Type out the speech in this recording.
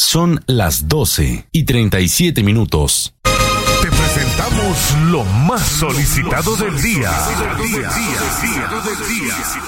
Son las 12:37. Te presentamos lo más solicitado del día.